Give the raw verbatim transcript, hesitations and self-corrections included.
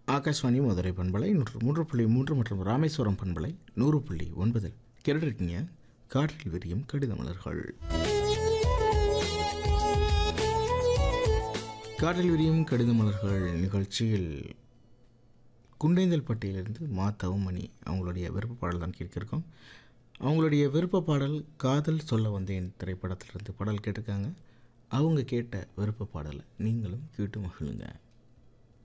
ஆகாஷ்வாணி மதுரை பண்பலை நூற்று மூன்று புள்ளி மூன்று மற்றும் ராமேஸ்வரம் பண்பலை நூறு புள்ளி ஒன்பதில் கேட்டுருக்கீங்க காற்றில் விரியும் கடித மலர்கள். காற்றில் விரியும் கடித மலர்கள் நிகழ்ச்சியில் குண்டேந்தல் பட்டியலிருந்து மா தவமணி அவங்களுடைய விருப்ப பாடல் தான் கேட்கிருக்கோம். அவங்களுடைய விருப்ப பாடல் காதல் சொல்ல வந்தேன் திரைப்படத்திலிருந்து பாடல் கேட்டிருக்காங்க. அவங்க கேட்ட விருப்ப பாடலை நீங்களும் கேட்டு மகிழுங்க.